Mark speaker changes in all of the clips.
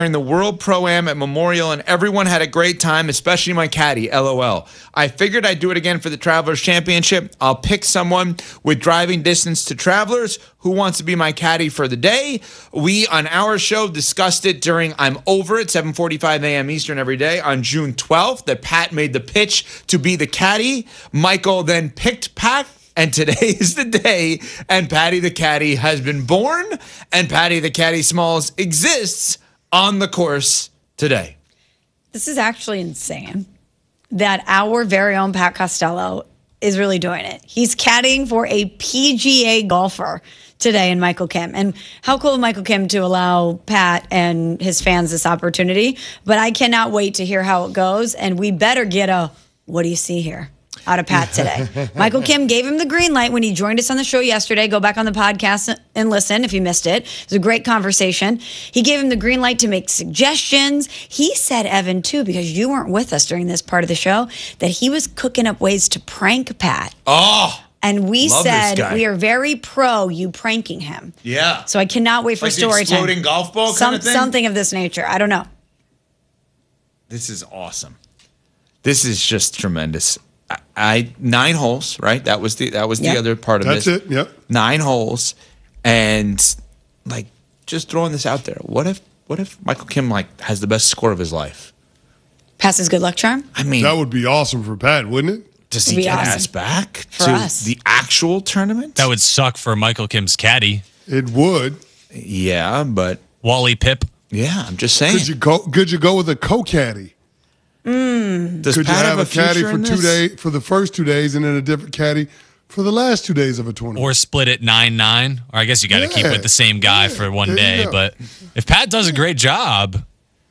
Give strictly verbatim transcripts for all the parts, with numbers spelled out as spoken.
Speaker 1: during the World Pro-Am at Memorial, and everyone had a great time, especially my caddy, LOL. I figured I'd do it again for the Travelers Championship. I'll pick someone with driving distance to Travelers who wants to be my caddy for the day. We, on our show, discussed it during I'm Over at seven forty-five a.m. Eastern every day on June twelfth that Pat made the pitch to be the caddy. Michael then picked Pat. And today is the day, and Patty the Caddy has been born, and Patty the Caddy Smalls exists on the course today.
Speaker 2: This is actually insane that our very own Pat Costello is really doing it. He's caddying for a P G A golfer today in Michael Kim. And how cool of Michael Kim to allow Pat and his fans this opportunity. But I cannot wait to hear how it goes. And we better get a, what do you see here? Out of Pat today. Michael Kim gave him the green light when he joined us on the show yesterday. Go back on the podcast and listen if you missed it. It was a great conversation. He gave him the green light to make suggestions. He said, Evan, too, because you weren't with us during this part of the show, that he was cooking up ways to prank Pat.
Speaker 1: Oh,
Speaker 2: and we
Speaker 1: love
Speaker 2: said,
Speaker 1: this guy.
Speaker 2: We are very pro you pranking him.
Speaker 1: Yeah.
Speaker 2: So I cannot wait for
Speaker 1: like
Speaker 2: story time.
Speaker 1: Exploding golf ball
Speaker 2: Some,
Speaker 1: kind of thing?
Speaker 2: Something of this nature. I don't know.
Speaker 1: This is awesome. This is just tremendous. I nine holes, right? That was the that was
Speaker 2: Yep.
Speaker 1: the other part of
Speaker 3: That's
Speaker 1: this.
Speaker 3: it. Yep.
Speaker 1: Nine holes, and like just throwing this out there. What if what if Michael Kim like has the best score of his life?
Speaker 2: Passes good luck charm?
Speaker 1: I mean,
Speaker 3: That would be awesome for Pat, wouldn't it?
Speaker 1: does
Speaker 2: It'd
Speaker 1: he
Speaker 2: be
Speaker 1: get
Speaker 2: awesome.
Speaker 1: asked back
Speaker 2: For
Speaker 1: to
Speaker 2: us.
Speaker 1: the actual tournament?
Speaker 4: That would suck for Michael Kim's caddy,
Speaker 3: It would.
Speaker 1: Yeah, but
Speaker 4: Wally Pipp.
Speaker 1: yeah, I'm just saying.
Speaker 3: Could you go? Could you go with a co-caddy?
Speaker 1: Does
Speaker 3: Could
Speaker 1: Pat
Speaker 3: you have a caddy
Speaker 1: future
Speaker 3: for
Speaker 1: in
Speaker 3: two
Speaker 1: this?
Speaker 3: days for the first two days, and then a different caddy for the last two days of a tournament?
Speaker 4: Or split it nine nine. Or I guess you got to keep
Speaker 3: Yeah.
Speaker 4: with the same guy
Speaker 3: Yeah.
Speaker 4: for one
Speaker 3: There you
Speaker 4: day.
Speaker 3: go.
Speaker 4: But if Pat does a great job,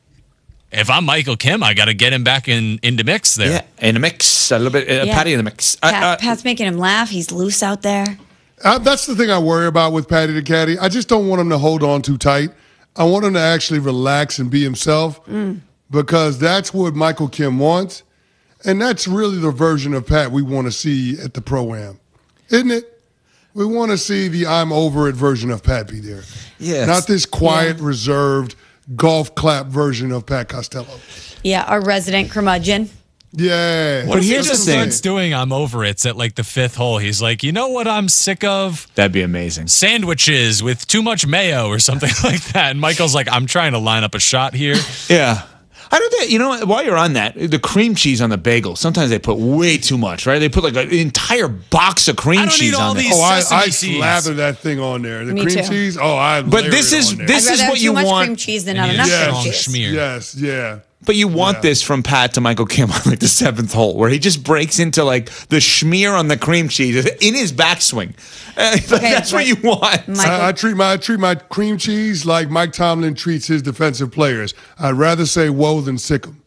Speaker 4: if I'm Michael Kim, I got to get him back in into mix there.
Speaker 1: Yeah, in a mix, a little bit, uh,
Speaker 2: Yeah.
Speaker 1: Patty in the mix. Uh,
Speaker 2: Pat,
Speaker 1: uh,
Speaker 2: Pat's making him laugh. He's loose out there.
Speaker 3: Uh, that's the thing I worry about with Patty the caddy. I just don't want him to hold on too tight. I want him to actually relax and be himself because that's what Michael Kim wants. And that's really the version of Pat we want to see at the Pro-Am, isn't it? We want to see the I'm Over It version of Pat be there.
Speaker 1: Yes.
Speaker 3: Not this quiet,
Speaker 2: Yeah.
Speaker 3: reserved, golf clap version of Pat Costello.
Speaker 2: Yeah, our resident curmudgeon.
Speaker 3: Yeah.
Speaker 1: But here's
Speaker 3: That's
Speaker 1: the thing.
Speaker 3: what I'm
Speaker 4: Starts doing I'm over it's at like the fifth hole. He's like, you know what I'm sick of?
Speaker 1: That'd be amazing.
Speaker 4: Sandwiches with too much mayo or something like that. And Michael's like, I'm trying to line up a shot here.
Speaker 1: Yeah. I don't think, you know, what, while you're on that, the cream cheese on the bagel, sometimes they put way too much, right? They put like an entire box of cream
Speaker 4: I don't
Speaker 1: cheese
Speaker 4: need all
Speaker 1: on there.
Speaker 4: these-
Speaker 3: Oh, I,
Speaker 4: Sesame
Speaker 3: I
Speaker 4: seeds.
Speaker 3: slather that thing on there. The
Speaker 2: Me
Speaker 3: cream
Speaker 2: too.
Speaker 3: cheese. Oh, I.
Speaker 1: But
Speaker 3: layer
Speaker 1: this
Speaker 3: it
Speaker 1: is-
Speaker 3: on there.
Speaker 1: this
Speaker 2: I'd
Speaker 1: is
Speaker 2: rather
Speaker 1: what
Speaker 2: have
Speaker 1: you
Speaker 2: too much
Speaker 1: want.
Speaker 2: cream cheese than
Speaker 4: And
Speaker 2: not
Speaker 4: you
Speaker 2: enough
Speaker 4: need a
Speaker 2: cream
Speaker 4: strong
Speaker 2: cheese.
Speaker 4: schmear.
Speaker 3: Yes, yeah.
Speaker 1: But you want
Speaker 3: Yeah.
Speaker 1: this from Pat to Michael Kim on like the seventh hole, where he just breaks into like the schmear on the cream cheese in his backswing. Uh, that's what
Speaker 2: but
Speaker 1: you want.
Speaker 2: Michael,
Speaker 3: I, I treat my I treat my cream cheese like Mike Tomlin treats his defensive players. I'd rather say whoa than sick 'em.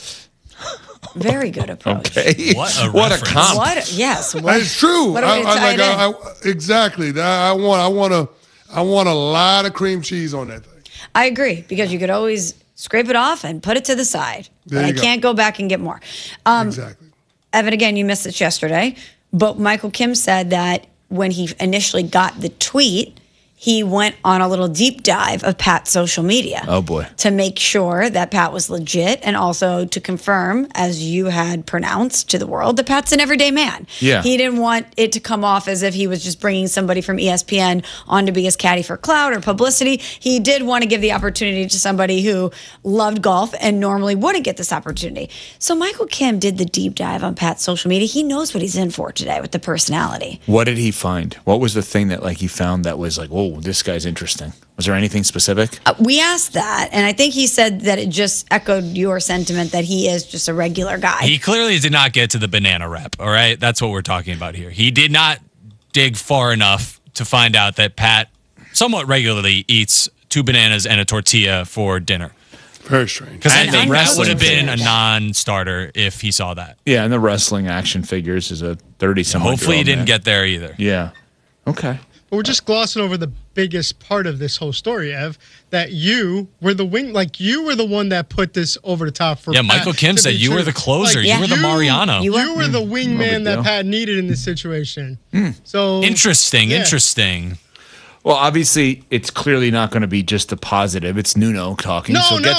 Speaker 2: very good approach.
Speaker 1: Okay.
Speaker 4: What a
Speaker 1: what a
Speaker 4: reference.
Speaker 1: comp.
Speaker 2: What? Yes. What?
Speaker 3: It's true.
Speaker 2: What
Speaker 3: I,
Speaker 2: are we
Speaker 3: I,
Speaker 2: to tie
Speaker 3: like,
Speaker 2: it
Speaker 3: I,
Speaker 2: in?
Speaker 3: I, exactly. I, I want I want to I want a lot of cream cheese on that thing.
Speaker 2: I agree because you could always scrape it off and put it to the side.
Speaker 3: There
Speaker 2: but I
Speaker 3: you go.
Speaker 2: can't go back and get more. Um,
Speaker 3: Exactly.
Speaker 2: Evan, again, you missed this yesterday, but Michael Kim said that when he initially got the tweet, he went on a little deep dive of Pat's social media.
Speaker 1: Oh, boy.
Speaker 2: To make sure that Pat was legit and also to confirm, as you had pronounced to the world, that Pat's an everyday man.
Speaker 1: Yeah.
Speaker 2: He didn't want it to come off as if he was just bringing somebody from E S P N on to be his caddy for clout or publicity. He did want to give the opportunity to somebody who loved golf and normally wouldn't get this opportunity. So Michael Kim did the deep dive on Pat's social media. He knows what he's in for today with the personality.
Speaker 1: What did he find? What was the thing that like he found that was like, whoa, this guy's interesting? Was there anything specific?
Speaker 2: Uh, we asked that, and I think he said that it just echoed your sentiment that he is just a regular guy.
Speaker 4: He clearly did not get to the banana rep, all right? That's what we're talking about here. He did not dig far enough to find out that Pat somewhat regularly eats two bananas and a tortilla for dinner.
Speaker 3: Very strange.
Speaker 4: Because I
Speaker 1: And
Speaker 4: think
Speaker 1: the
Speaker 4: that would have
Speaker 1: wrestling
Speaker 4: been a
Speaker 2: figures.
Speaker 4: non-starter if he saw that.
Speaker 1: Yeah, and the wrestling action figures is a thirty-some.
Speaker 4: Hopefully he didn't get there either.
Speaker 1: Yeah. Okay.
Speaker 5: But we're just glossing over the biggest part of this whole story, Ev, that you were the wing, like you were the one that put this over the top for
Speaker 4: Yeah,
Speaker 5: Pat
Speaker 4: Michael Kim
Speaker 5: to
Speaker 4: said
Speaker 5: be
Speaker 4: you
Speaker 5: true.
Speaker 4: were the closer.
Speaker 5: Like,
Speaker 4: You were the Mariano.
Speaker 2: You
Speaker 5: You
Speaker 2: were-
Speaker 5: were, the
Speaker 1: big
Speaker 5: wingman
Speaker 1: deal.
Speaker 5: that Pat needed in this situation. So
Speaker 4: Interesting,
Speaker 5: Yeah.
Speaker 4: interesting.
Speaker 1: Well, obviously, it's clearly not going to be just a positive. It's Nuno talking.
Speaker 5: No,
Speaker 1: so
Speaker 5: no,
Speaker 1: get